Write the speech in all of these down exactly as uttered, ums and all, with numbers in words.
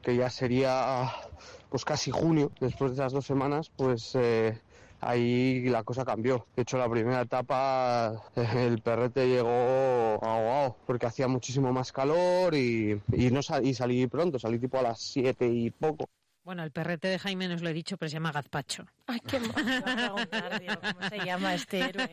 que ya sería pues casi junio, después de esas dos semanas, pues eh, ahí la cosa cambió. De hecho, la primera etapa el perrete llegó ahogado porque hacía muchísimo más calor y, y, no sal, y salí pronto, salí tipo a las siete y poco. Bueno, el perrete de Jaime no os lo he dicho, pero se llama Gazpacho. Ay, qué mal. Voy a preguntar, digo, ¿cómo se llama este héroe?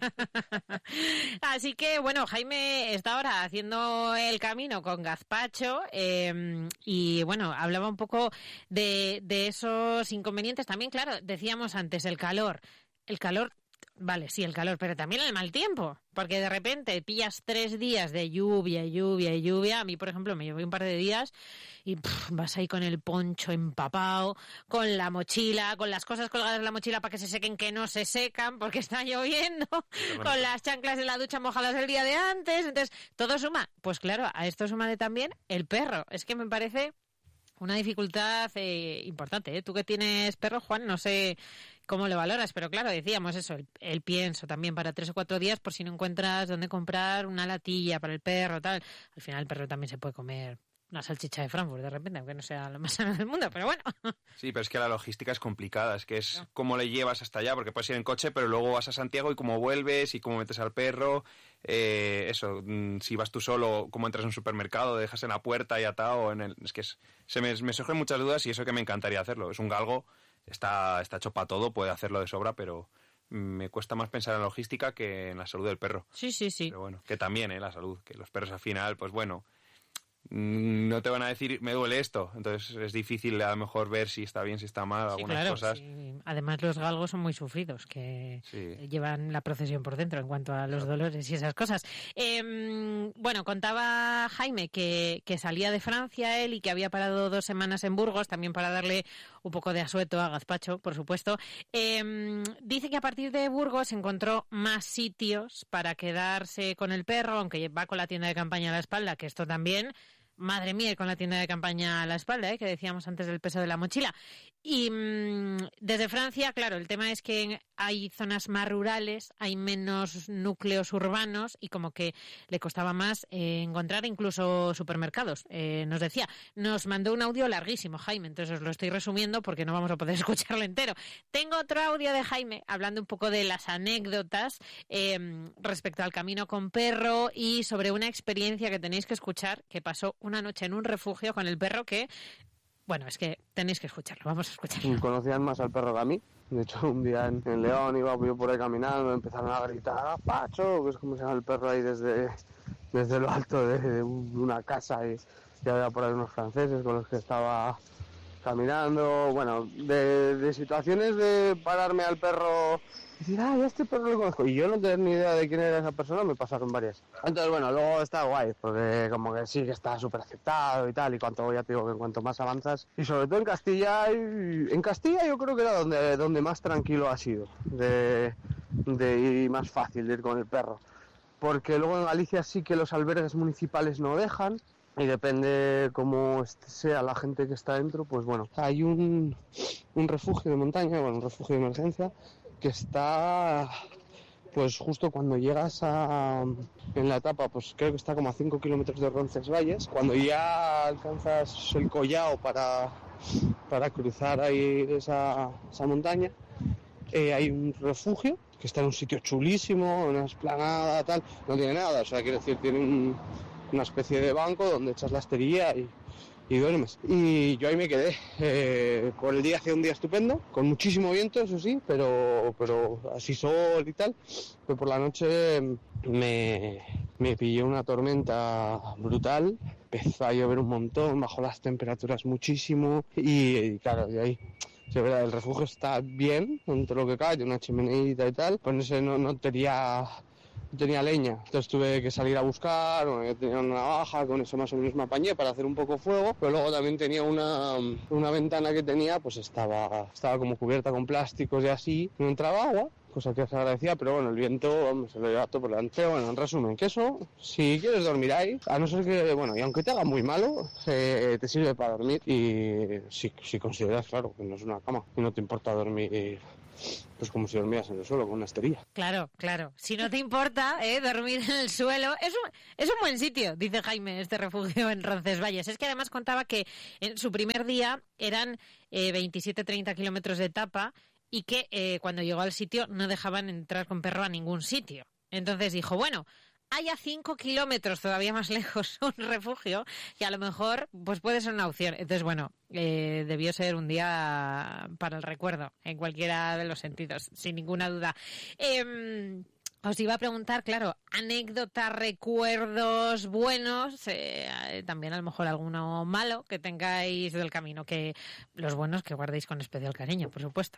Así que, bueno, Jaime está ahora haciendo el camino con Gazpacho eh, y, bueno, hablaba un poco de, de esos inconvenientes. También, claro, decíamos antes, el calor. El calor... Vale, sí, el calor, pero también el mal tiempo, porque de repente pillas tres días de lluvia, lluvia y lluvia. A mí, por ejemplo, me llevé un par de días y pff, vas ahí con el poncho empapado, con la mochila, con las cosas colgadas en la mochila para que se sequen, que no se secan porque está lloviendo, con las chanclas de la ducha mojadas el día de antes. Entonces, todo suma. Pues claro, a esto súmale también el perro. Es que me parece una dificultad eh, importante, ¿eh? Tú que tienes perro, Juan, no sé cómo lo valoras, pero claro, decíamos eso, el, el pienso también para tres o cuatro días por si no encuentras dónde comprar una latilla para el perro, tal. Al final el perro también se puede comer una salchicha de Frankfurt de repente, aunque no sea lo más sano del mundo, pero bueno. Sí, pero es que la logística es complicada, es que es no. cómo le llevas hasta allá, porque puedes ir en coche, pero luego vas a Santiago y cómo vuelves y cómo metes al perro, eh, eso, si vas tú solo, cómo entras en un supermercado, dejas en la puerta y atado, en el, es que es, se me, me surgen muchas dudas y eso que me encantaría hacerlo, es un galgo, está, está hecho para todo, puede hacerlo de sobra, pero me cuesta más pensar en la logística que en la salud del perro. Sí, sí, sí. Pero bueno, que también, eh, la salud, que los perros al final, pues bueno, no te van a decir me duele esto, entonces es difícil a lo mejor ver si está bien, si está mal, sí, algunas claro, cosas. Sí. Además los galgos son muy sufridos, que sí. llevan la procesión por dentro en cuanto a los claro. dolores y esas cosas. Eh, bueno, contaba Jaime que, que salía de Francia él y que había parado dos semanas en Burgos, también para darle un poco de asueto a Gazpacho, por supuesto. Eh, dice que a partir de Burgos encontró más sitios para quedarse con el perro, aunque va con la tienda de campaña a la espalda, que esto también... Madre mía, con la tienda de campaña a la espalda, ¿eh? Que decíamos antes del peso de la mochila. Y mmm, desde Francia, claro, el tema es que hay zonas más rurales, hay menos núcleos urbanos y como que le costaba más eh, encontrar incluso supermercados. Eh, nos decía, nos mandó un audio larguísimo, Jaime, entonces os lo estoy resumiendo porque no vamos a poder escucharlo entero. Tengo otro audio de Jaime hablando un poco de las anécdotas eh, respecto al camino con perro y sobre una experiencia que tenéis que escuchar que pasó una noche en un refugio con el perro que, bueno, es que tenéis que escucharlo, vamos a escucharlo. Conocían más al perro que a mí. De hecho, un día en, en León iba yo por ahí caminando, me empezaron a gritar ¡Pacho!, que es como se llama el perro ahí desde, desde lo alto de, de una casa y, y había por ahí unos franceses con los que estaba caminando. Bueno, de, de situaciones de pararme al perro y decir, ah, ya este perro lo conozco, y yo no tener ni idea de quién era esa persona, me pasaron varias. Entonces, bueno, luego está guay, porque como que sí que está súper aceptado y tal, y cuanto, ya te digo, que en cuanto más avanzas, y sobre todo en Castilla, y, en Castilla yo creo que era donde, donde más tranquilo ha sido, de, de ir más fácil de ir con el perro, porque luego en Galicia sí que los albergues municipales no dejan, y depende cómo sea la gente que está dentro, pues bueno, hay un, un refugio de montaña, bueno, un refugio de emergencia, que está pues justo cuando llegas a en la etapa, pues creo que está como a cinco kilómetros de Roncesvalles, cuando ya alcanzas el collao para, para cruzar ahí esa, esa montaña, eh, hay un refugio que está en un sitio chulísimo, una esplanada, tal, no tiene nada, o sea, quiero decir, tiene un, una especie de banco donde echas la esterilla y y duermes. Y yo ahí me quedé. Eh, por el día hacía un día estupendo, con muchísimo viento, eso sí, pero pero así sol y tal. Pero por la noche me, me pilló una tormenta brutal, empezó a llover un montón, bajó las temperaturas muchísimo y, y claro, de ahí... Sí, verdad, el refugio está bien, entre lo que cae, tiene una chimeneita y tal, pues no sé, no, no tenía... tenía leña, entonces tuve que salir a buscar, bueno, yo tenía una navaja, con eso más o menos me apañé para hacer un poco fuego, pero luego también tenía una, una ventana que tenía, pues estaba, estaba como cubierta con plásticos y así, no entraba agua, cosa que se agradecía, pero bueno, el viento, hombre, se lo lleva todo por delante. Bueno, en resumen, que eso, si quieres dormir ahí, a no ser que, bueno, y aunque te haga muy malo, eh, te sirve para dormir. Y si, si consideras, claro, que no es una cama y no te importa dormir, pues como si dormías en el suelo con una esterilla. Claro, claro. Si no te importa eh, dormir en el suelo, es un, es un buen sitio, dice Jaime, este refugio en Roncesvalles. Es que además contaba que en su primer día eran eh, veintisiete a treinta kilómetros de etapa y que eh, cuando llegó al sitio no dejaban entrar con perro a ningún sitio. Entonces dijo, bueno, hay a cinco kilómetros todavía más lejos un refugio que a lo mejor pues puede ser una opción. Entonces, bueno, eh, debió ser un día para el recuerdo, en cualquiera de los sentidos, sin ninguna duda. Eh, os iba a preguntar, claro, anécdotas, recuerdos buenos, eh, también a lo mejor alguno malo que tengáis del camino, que los buenos que guardéis con especial cariño, por supuesto.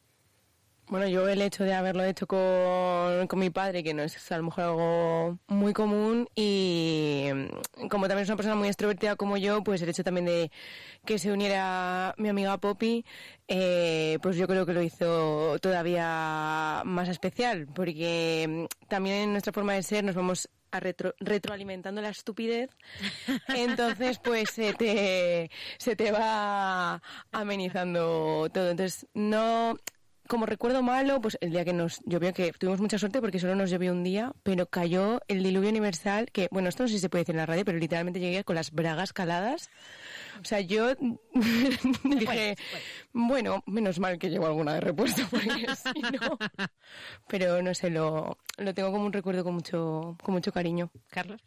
Bueno, yo el hecho de haberlo hecho con, con mi padre, que no es a lo mejor algo muy común, y como también es una persona muy extrovertida como yo, pues el hecho también de que se uniera mi amiga Poppy, eh, pues yo creo que lo hizo todavía más especial, porque también en nuestra forma de ser nos vamos a retro, retroalimentando la estupidez, entonces pues se te, se te va amenizando todo. Entonces no... Como recuerdo malo, pues el día que nos llovió, que tuvimos mucha suerte porque solo nos llovió un día, pero cayó el diluvio universal, que, bueno, esto no sé si se puede decir en la radio, pero literalmente llegué con las bragas caladas. O sea, yo dije, bueno, menos mal que llevo alguna de repuesto, porque si no... Pero no sé, lo, lo tengo como un recuerdo con mucho, con mucho cariño. Carlos.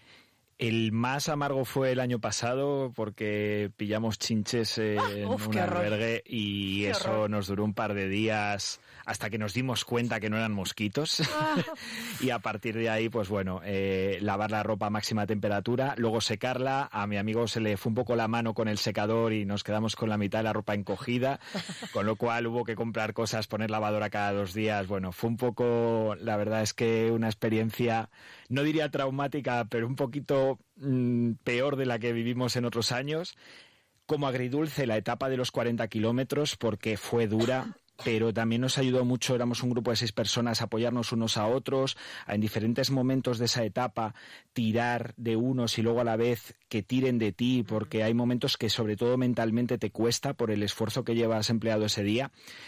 El más amargo fue el año pasado porque pillamos chinches en ah, uf, un albergue y qué eso horror. Nos duró un par de días hasta que nos dimos cuenta que no eran mosquitos. Ah. Y a partir de ahí, pues bueno, eh, lavar la ropa a máxima temperatura, luego secarla. A mi amigo se le fue un poco la mano con el secador y nos quedamos con la mitad de la ropa encogida, con lo cual hubo que comprar cosas, poner lavadora cada dos días. Bueno, fue un poco, la verdad es que una experiencia, no diría traumática, pero un poquito mmm, peor de la que vivimos en otros años. Como agridulce la etapa de los cuarenta kilómetros porque fue dura, pero también nos ayudó mucho, éramos un grupo de seis personas, a apoyarnos unos a otros, a en diferentes momentos de esa etapa tirar de unos y luego a la vez que tiren de ti, porque hay momentos que sobre todo mentalmente te cuesta por el esfuerzo que llevas empleado ese día.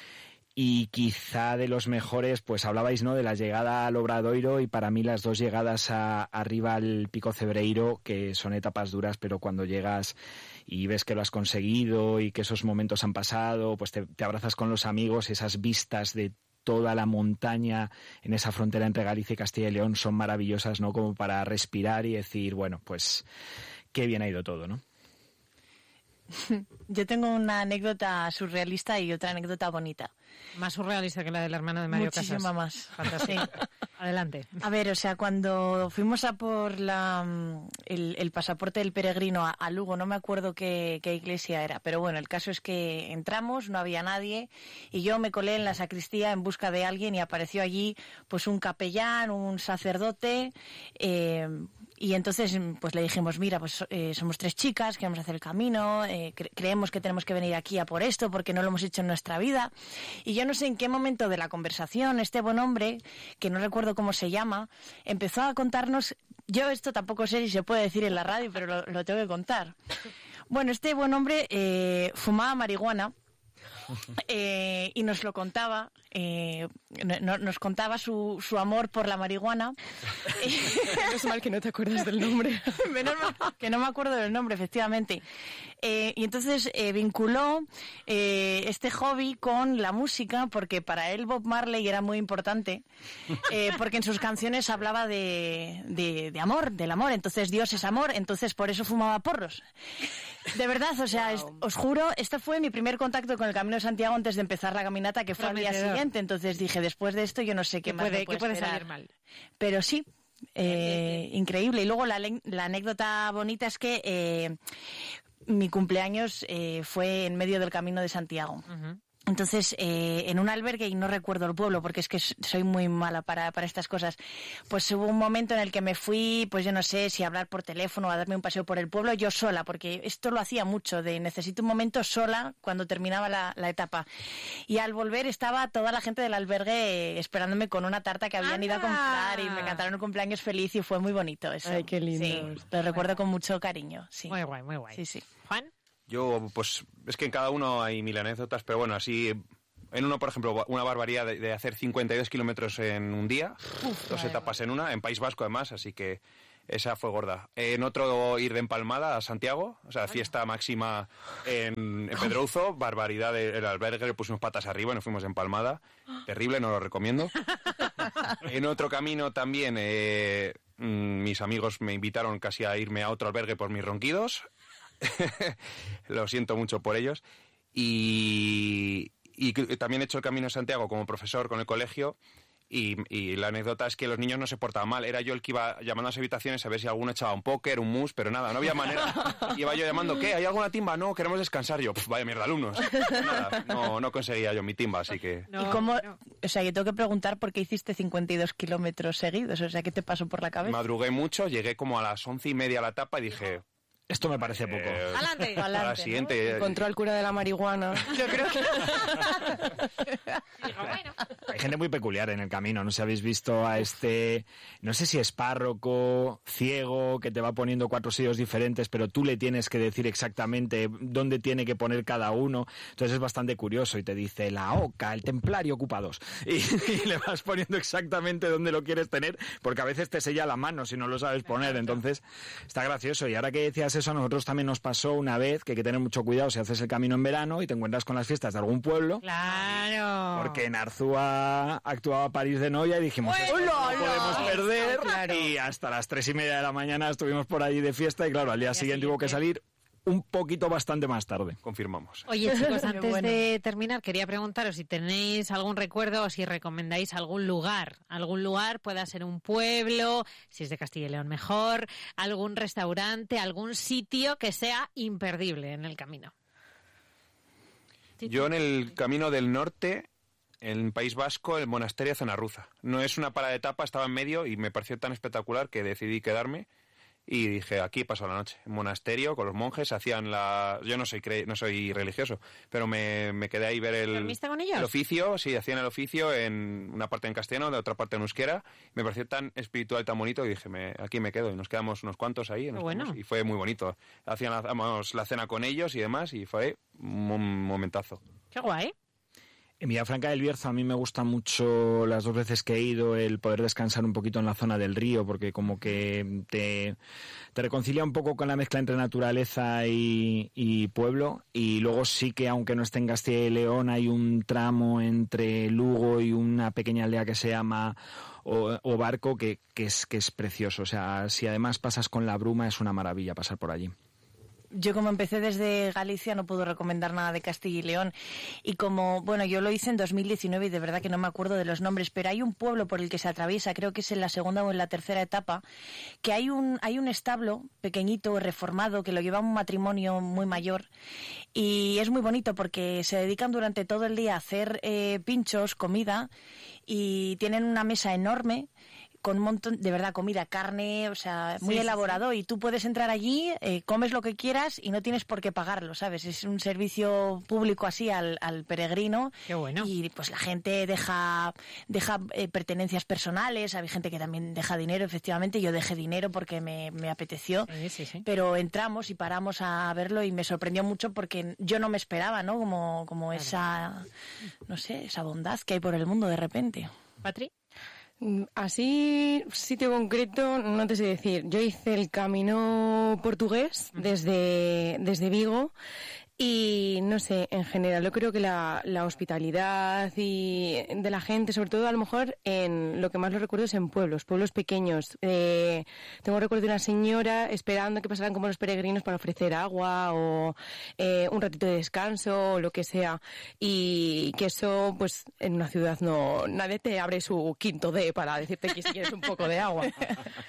Y quizá de los mejores, pues hablabais, ¿no?, de la llegada al Obradoiro, y para mí las dos llegadas a, arriba al Pico Cebreiro, que son etapas duras, pero cuando llegas y ves que lo has conseguido y que esos momentos han pasado, pues te, te abrazas con los amigos, esas vistas de toda la montaña en esa frontera entre Galicia y Castilla y León son maravillosas, ¿no?, como para respirar y decir, bueno, pues qué bien ha ido todo, ¿no? Yo tengo una anécdota surrealista y otra anécdota bonita. Más surrealista que la del hermano de Mario Casas. Muchísima más. Fantástico. Adelante. A ver, o sea, cuando fuimos a por la, el, el pasaporte del peregrino a, a Lugo, no me acuerdo qué, qué iglesia era, pero bueno, el caso es que entramos, no había nadie, y yo me colé en la sacristía en busca de alguien y apareció allí pues un capellán, un sacerdote, eh, y entonces pues le dijimos, mira, pues eh, somos tres chicas, queremos hacer el camino, eh, cre- creemos que tenemos que venir aquí a por esto porque no lo hemos hecho en nuestra vida. Y yo no sé en qué momento de la conversación este buen hombre, que no recuerdo cómo se llama, empezó a contarnos, yo esto tampoco sé si se puede decir en la radio, pero lo, lo tengo que contar. Bueno, este buen hombre eh, fumaba marihuana. Eh, y nos lo contaba, eh, no, nos contaba su, su amor por la marihuana. Menos mal que no te acuerdas del nombre. Menos mal que no me acuerdo del nombre, efectivamente. Eh, y entonces eh, vinculó eh, este hobby con la música, porque para él Bob Marley era muy importante, eh, porque en sus canciones hablaba de, de, de amor, del amor. Entonces Dios es amor, entonces por eso fumaba porros. De verdad, o sea, wow. es, os juro, este fue mi primer contacto con el Camino de Santiago antes de empezar la caminata, que fue al día siguiente. Entonces dije, después de esto yo no sé qué, ¿Qué más puede, me puede, ¿qué puede esperar. salir mal? Pero sí, eh, increíble. Y luego la, la anécdota bonita es que eh, mi cumpleaños eh, fue en medio del Camino de Santiago. Uh-huh. Entonces, eh, en un albergue, y no recuerdo el pueblo porque es que soy muy mala para, para estas cosas, pues hubo un momento en el que me fui, pues yo no sé si a hablar por teléfono o a darme un paseo por el pueblo yo sola, porque esto lo hacía mucho, de necesito un momento sola cuando terminaba la, la etapa. Y al volver estaba toda la gente del albergue esperándome con una tarta que habían ido a comprar y me cantaron un cumpleaños feliz y fue muy bonito eso. Ay, qué lindo. Sí, lo recuerdo con mucho cariño. Sí. Muy guay, muy guay. Sí, sí. ¿Juan? Yo, pues, es que en cada uno hay mil anécdotas, pero bueno, así, en uno, por ejemplo, una barbaridad de, de hacer cincuenta y dos kilómetros en un día, Uf, dos etapas en una, en País Vasco además, así que esa fue gorda. En otro, ir de empalmada a Santiago, o sea, fiesta máxima en, en Pedrouzo, barbaridad del albergue, le pusimos patas arriba y nos fuimos de empalmada, terrible, no lo recomiendo. En otro camino también, eh, mis amigos me invitaron casi a irme a otro albergue por mis ronquidos. Lo siento mucho por ellos. Y, y también he hecho el Camino de Santiago como profesor con el colegio. Y, y la anécdota es que los niños no se portaban mal. Era yo el que iba llamando a las habitaciones a ver si alguno echaba un póker, un mus, pero nada, no había manera. Iba yo llamando, ¿qué? ¿Hay alguna timba? No, queremos descansar. Yo, vaya mierda, alumnos. Nada, no, no conseguía yo mi timba, así que... No, ¿Y cómo? No. O sea, yo tengo que preguntar por qué hiciste cincuenta y dos kilómetros seguidos. O sea, ¿qué te pasó por la cabeza? Madrugué mucho, llegué como a las once y media a la etapa y dije... Esto me parece poco. Eh, Adelante. A la siguiente. ¿No? Encontró al cura de la marihuana. Yo creo que... Digo, bueno. Hay gente muy peculiar en el camino. No sé si habéis visto a este, no sé si es párroco, ciego, que te va poniendo cuatro sellos diferentes, pero tú le tienes que decir exactamente dónde tiene que poner cada uno. Entonces es bastante curioso y te dice la oca, el templario ocupa dos. Y, y le vas poniendo exactamente dónde lo quieres tener, porque a veces te sella la mano si no lo sabes poner. Entonces está gracioso. Y ahora que decías eso, a nosotros también nos pasó una vez que hay que tener mucho cuidado si haces el camino en verano y te encuentras con las fiestas de algún pueblo. Claro. Porque en Arzúa actuaba París de novia y dijimos, esto no lo podemos perder. Claro. Y hasta las tres y media de la mañana estuvimos por allí de fiesta y claro, al día siguiente hubo que salir un poquito bastante más tarde. Confirmamos. Oye, chicos, antes bueno. de terminar, quería preguntaros si tenéis algún recuerdo o si recomendáis algún lugar. Algún lugar, pueda ser un pueblo, si es de Castilla y León mejor, algún restaurante, algún sitio que sea imperdible en el camino. Yo en el Camino del Norte, en País Vasco, el monasterio de Zenarruza. No es una parada de etapa, estaba en medio y me pareció tan espectacular que decidí quedarme. Y dije, aquí paso la noche, en monasterio, con los monjes, hacían la... Yo no soy cre... no soy religioso, pero me, me quedé ahí ver el... ¿Dormiste con ellos? El oficio, sí, hacían el oficio en una parte en castellano, de otra parte en euskera. Me pareció tan espiritual y tan bonito y dije, me, aquí me quedo. Y nos quedamos unos cuantos ahí. Nos bueno. quedamos, y fue muy bonito. Hacíamos la cena con ellos y demás y fue un momentazo. Qué guay. En Villafranca del Bierzo a mí me gusta mucho, las dos veces que he ido, el poder descansar un poquito en la zona del río, porque como que te, te reconcilia un poco con la mezcla entre naturaleza y, y pueblo. Y luego sí que, aunque no esté en Castilla y León, hay un tramo entre Lugo y una pequeña aldea que se llama o, o Barco, que, que, es, que es precioso. O sea, si además pasas con la bruma, es una maravilla pasar por allí. Yo como empecé desde Galicia no puedo recomendar nada de Castilla y León y como, bueno, yo lo hice en dos mil diecinueve y de verdad que no me acuerdo de los nombres, pero hay un pueblo por el que se atraviesa, creo que es en la segunda o en la tercera etapa, que hay un, hay un establo pequeñito, reformado, que lo lleva un matrimonio muy mayor y es muy bonito porque se dedican durante todo el día a hacer eh, pinchos, comida y tienen una mesa enorme con un montón, de verdad, comida, carne, o sea, muy sí, elaborado sí, sí. Y tú puedes entrar allí, eh, comes lo que quieras y no tienes por qué pagarlo, ¿sabes? Es un servicio público así al, al peregrino. Qué bueno. Y pues la gente deja, deja eh, pertenencias personales, hay gente que también deja dinero, efectivamente, yo dejé dinero porque me, me apeteció, sí, sí, sí. Pero entramos y paramos a verlo y me sorprendió mucho porque yo no me esperaba, ¿no? Como, como claro. esa, no sé, esa bondad que hay por el mundo de repente. ¿Patri? Así, sitio concreto, no te sé decir. Yo hice el camino portugués desde, desde Vigo y, no sé, en general yo creo que la, la hospitalidad y de la gente, sobre todo a lo mejor en lo que más lo recuerdo es en pueblos, pueblos pequeños. Eh, tengo recuerdo de una señora esperando que pasaran como los peregrinos para ofrecer agua o eh, un ratito de descanso o lo que sea. Y que eso, pues, en una ciudad no, nadie te abre su quinto D para decirte que si quieres un poco de agua.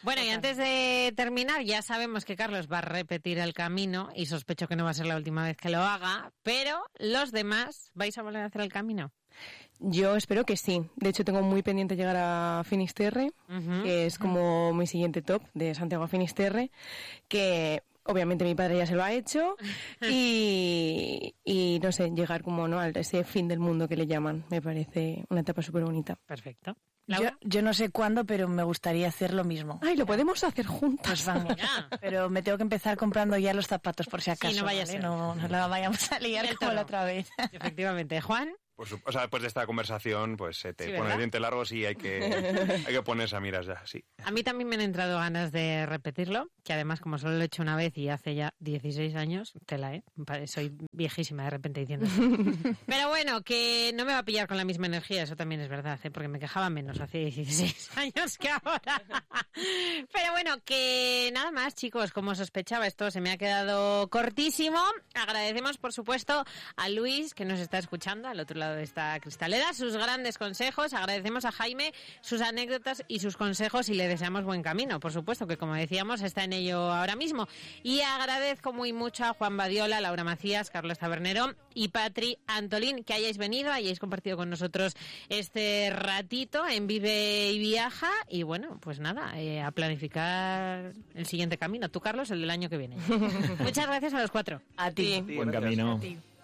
Bueno, y antes de terminar, ya sabemos que Carlos va a repetir el camino y sospecho que no va a ser la última vez que lo haga, pero los demás, ¿vais a volver a hacer el camino? Yo espero que sí. De hecho, tengo muy pendiente llegar a Finisterre, uh-huh. que es como mi siguiente top de Santiago a Finisterre, que obviamente mi padre ya se lo ha hecho y, y no sé, llegar como no a ese fin del mundo que le llaman. Me parece una etapa súper bonita. Perfecto. Yo, yo no sé cuándo, pero me gustaría hacer lo mismo. Ay, lo podemos hacer juntos. Pues vamos. Pero me tengo que empezar comprando ya los zapatos por si acaso. Sí, no vaya ¿vale? a ser. No, no la vayamos a liar como la otra vez. Efectivamente. Juan. Pues, o sea, después de esta conversación, pues se te sí, pone el diente largo, sí, hay que, hay que ponerse a miras ya, sí. A mí también me han entrado ganas de repetirlo, que además como solo lo he hecho una vez y hace ya dieciséis años, tela, ¿eh? Soy viejísima de repente diciendo eso. Pero bueno, que no me va a pillar con la misma energía, eso también es verdad, ¿eh? Porque me quejaba menos hace dieciséis años que ahora. Pero bueno, que nada más, chicos, como sospechaba, esto se me ha quedado cortísimo. Agradecemos, por supuesto, a Luis, que nos está escuchando al otro lado de esta cristalera, sus grandes consejos. Agradecemos a Jaime sus anécdotas y sus consejos y le deseamos buen camino, por supuesto, que como decíamos está en ello ahora mismo. Y agradezco muy mucho a Juan Badiola, Laura Macías, Carlos Tabernero y Patri Antolín que hayáis venido, hayáis compartido con nosotros este ratito en Vive y Viaja. Y bueno, pues nada, eh, a planificar el siguiente camino. Tú, Carlos, el del año que viene. Muchas gracias a los cuatro. A ti. Buen camino. A ti.